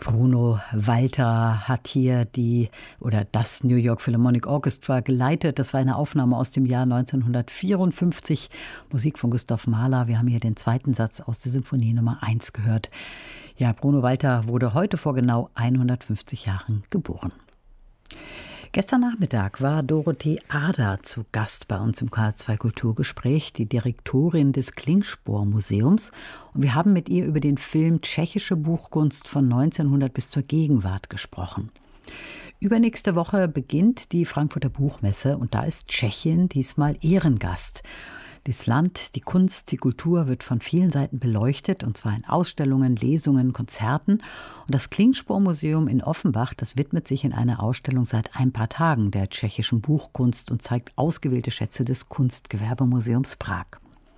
Bruno Walter hat hier das New York Philharmonic Orchestra geleitet. Das war eine Aufnahme aus dem Jahr 1954. Musik von Gustav Mahler. Wir haben hier den zweiten Satz aus der Symphonie Nummer 1 gehört. Ja, Bruno Walter wurde heute vor genau 150 Jahren geboren. Gestern Nachmittag war Dorothee Ader zu Gast bei uns im KH2 Kulturgespräch, die Direktorin des Klingspor-Museums. Und wir haben mit ihr über den Film Tschechische Buchkunst von 1900 bis zur Gegenwart gesprochen. Übernächste Woche beginnt die Frankfurter Buchmesse und da ist Tschechien diesmal Ehrengast. Das Land, die Kunst, die Kultur wird von vielen Seiten beleuchtet, und zwar in Ausstellungen, Lesungen, Konzerten. Und das Klingspor-Museum in Offenbach, das widmet sich in einer Ausstellung seit ein paar Tagen der tschechischen Buchkunst und zeigt ausgewählte Schätze des Kunstgewerbemuseums Prag.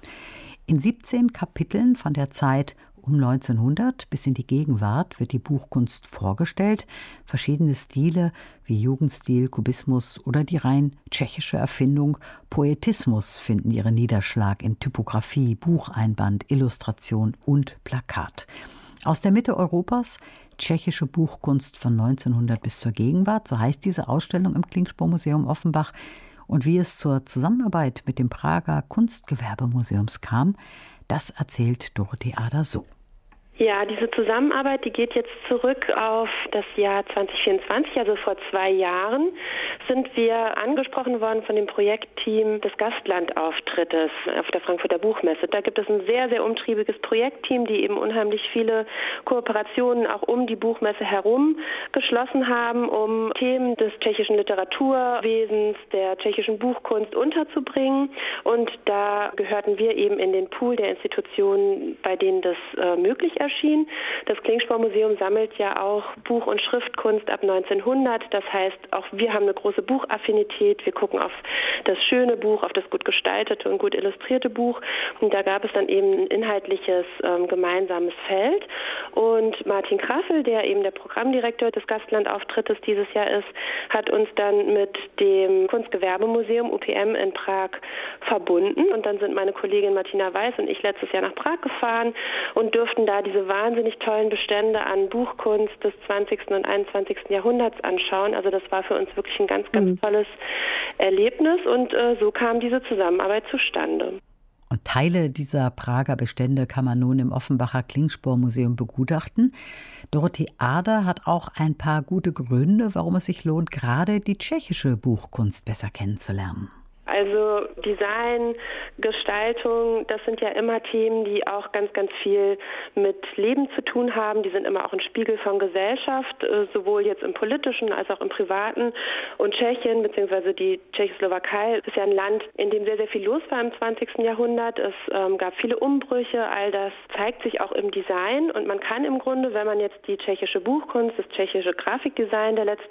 In 17 Kapiteln von der Zeit um 1900 bis in die Gegenwart wird die Buchkunst vorgestellt. Verschiedene Stile wie Jugendstil, Kubismus oder die rein tschechische Erfindung Poetismus finden ihren Niederschlag in Typografie, Bucheinband, Illustration und Plakat. Aus der Mitte Europas tschechische Buchkunst von 1900 bis zur Gegenwart, so heißt diese Ausstellung im Klingspor-Museum Offenbach. Und wie es zur Zusammenarbeit mit dem Prager Kunstgewerbemuseums kam, das erzählt Dorothee Ader so. Ja, diese Zusammenarbeit, die geht jetzt zurück auf das Jahr 2024, also vor 2 Jahren sind wir angesprochen worden von dem Projektteam des Gastlandauftrittes auf der Frankfurter Buchmesse. Da gibt es ein sehr, sehr umtriebiges Projektteam, die eben unheimlich viele Kooperationen auch um die Buchmesse herum geschlossen haben, um Themen des tschechischen Literaturwesens, der tschechischen Buchkunst unterzubringen. Und da gehörten wir eben in den Pool der Institutionen, bei denen das möglich erschien. Das Klingspor-Museum sammelt ja auch Buch- und Schriftkunst ab 1900. Das heißt, auch wir haben eine große Buchaffinität. Wir gucken auf das schöne Buch, auf das gut gestaltete und gut illustrierte Buch. Und da gab es dann eben ein inhaltliches gemeinsames Feld. Und Martin Kraffel, der eben der Programmdirektor des Gastlandauftrittes dieses Jahr ist, hat uns dann mit dem Kunstgewerbemuseum UPM in Prag verbunden. Und dann sind meine Kollegin Martina Weiß und ich letztes Jahr nach Prag gefahren und durften da diese wahnsinnig tollen Bestände an Buchkunst des 20. und 21. Jahrhunderts anschauen. Also das war für uns wirklich ein ganz, ganz tolles Erlebnis und so kam diese Zusammenarbeit zustande. Und Teile dieser Prager Bestände kann man nun im Offenbacher Klingspor-Museum begutachten. Dorothee Ader hat auch ein paar gute Gründe, warum es sich lohnt, gerade die tschechische Buchkunst besser kennenzulernen. Also Design, Gestaltung, das sind ja immer Themen, die auch ganz, ganz viel mit Leben zu tun haben. Die sind immer auch ein Spiegel von Gesellschaft, sowohl jetzt im politischen als auch im privaten. Und Tschechien bzw. die Tschechoslowakei ist ja ein Land, in dem sehr, sehr viel los war im 20. Jahrhundert. Es gab viele Umbrüche, all das zeigt sich auch im Design. Und man kann im Grunde, wenn man jetzt die tschechische Buchkunst, das tschechische Grafikdesign der letzten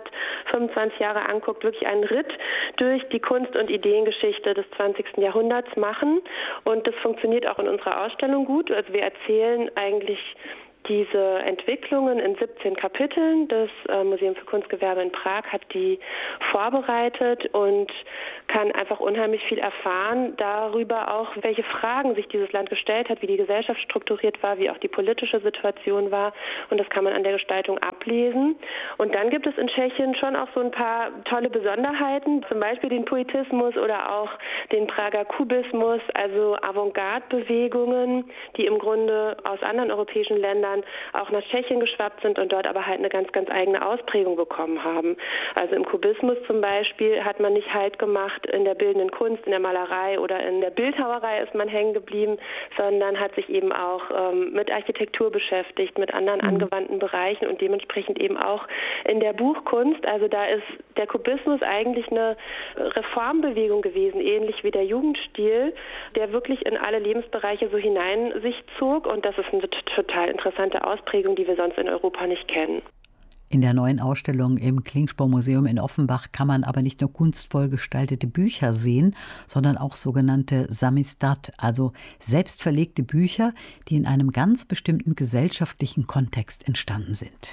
125 Jahre anguckt, wirklich einen Ritt durch die Kunst- und Ideengeschichte des 20. Jahrhunderts machen. Und das funktioniert auch in unserer Ausstellung gut. Also wir erzählen eigentlich diese Entwicklungen in 17 Kapiteln. Das Museum für Kunstgewerbe in Prag hat die vorbereitet und kann einfach unheimlich viel erfahren darüber auch, welche Fragen sich dieses Land gestellt hat, wie die Gesellschaft strukturiert war, wie auch die politische Situation war. Und das kann man an der Gestaltung ablesen. Und dann gibt es in Tschechien schon auch so ein paar tolle Besonderheiten, zum Beispiel den Poetismus oder auch den Prager Kubismus, also Avantgarde-Bewegungen, die im Grunde aus anderen europäischen Ländern auch nach Tschechien geschwappt sind und dort aber halt eine ganz, ganz eigene Ausprägung bekommen haben. Also im Kubismus zum Beispiel hat man nicht Halt gemacht in der bildenden Kunst, in der Malerei oder in der Bildhauerei ist man hängen geblieben, sondern hat sich eben auch mit Architektur beschäftigt, mit anderen angewandten Bereichen und dementsprechend eben auch in der Buchkunst. Also da ist der Kubismus eigentlich eine Reformbewegung gewesen, ähnlich wie der Jugendstil, der wirklich in alle Lebensbereiche so hinein sich zog und das ist eine total interessante Ausprägung, die wir sonst in Europa nicht kennen. In der neuen Ausstellung im Klingspor-Museum in Offenbach kann man aber nicht nur kunstvoll gestaltete Bücher sehen, sondern auch sogenannte Samizdat, also selbstverlegte Bücher, die in einem ganz bestimmten gesellschaftlichen Kontext entstanden sind.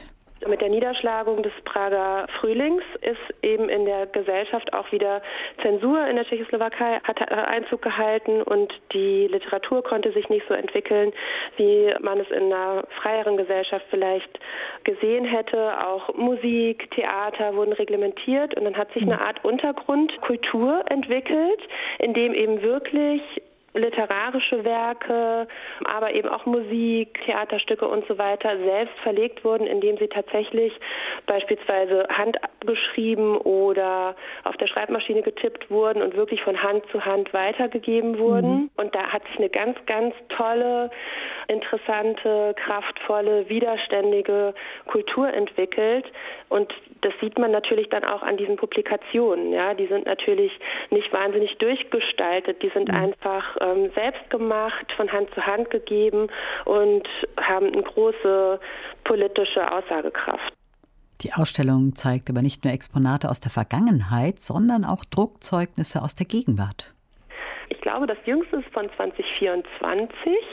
Mit der Niederschlagung des Prager Frühlings ist eben in der Gesellschaft auch wieder Zensur in der Tschechoslowakei, hat Einzug gehalten und die Literatur konnte sich nicht so entwickeln, wie man es in einer freieren Gesellschaft vielleicht gesehen hätte. Auch Musik, Theater wurden reglementiert und dann hat sich eine Art Untergrundkultur entwickelt, in dem eben wirklich literarische Werke, aber eben auch Musik, Theaterstücke und so weiter selbst verlegt wurden, indem sie tatsächlich beispielsweise handgeschrieben oder auf der Schreibmaschine getippt wurden und wirklich von Hand zu Hand weitergegeben wurden. Und da hat sich eine ganz, ganz tolle, interessante, kraftvolle, widerständige Kultur entwickelt. Und das sieht man natürlich dann auch an diesen Publikationen. Ja, die sind natürlich nicht wahnsinnig durchgestaltet, die sind einfach selbst gemacht, von Hand zu Hand gegeben und haben eine große politische Aussagekraft. Die Ausstellung zeigt aber nicht nur Exponate aus der Vergangenheit, sondern auch Druckzeugnisse aus der Gegenwart. Ich glaube, das jüngste ist von 2024.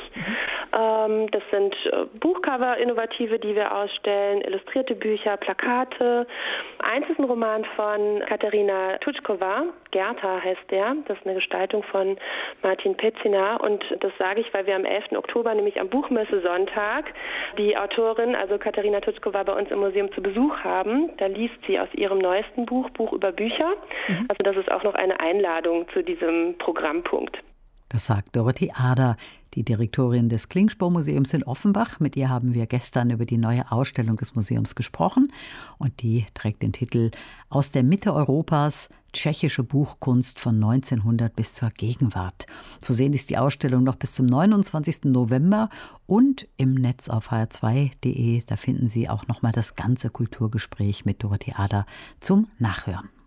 Das sind Buchcover, innovative, die wir ausstellen, illustrierte Bücher, Plakate. Eins ist ein Roman von Katerina Tutschkova, Gerta heißt der. Das ist eine Gestaltung von Martin Pecina. Und das sage ich, weil wir am 11. Oktober, nämlich am Buchmesse-Sonntag, die Autorin, also Katerina Tutschkova, bei uns im Museum zu Besuch haben. Da liest sie aus ihrem neuesten Buch, Buch über Bücher. Also das ist auch noch eine Einladung zu diesem Programmpunkt. Das sagt Dorothee Ader, die Direktorin des Klingspor-Museums in Offenbach. Mit ihr haben wir gestern über die neue Ausstellung des Museums gesprochen. Und die trägt den Titel »Aus der Mitte Europas – Tschechische Buchkunst von 1900 bis zur Gegenwart«. Zu sehen ist die Ausstellung noch bis zum 29. November und im Netz auf hr2.de. Da finden Sie auch noch mal das ganze Kulturgespräch mit Dorothee Ader zum Nachhören.